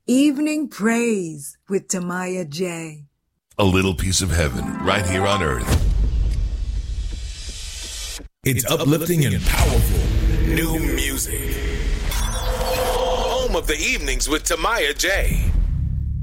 Evening Praise with Tamaya J. A little piece of heaven right here on earth. It's uplifting and powerful. New music. Home of the evenings with Tamaya J.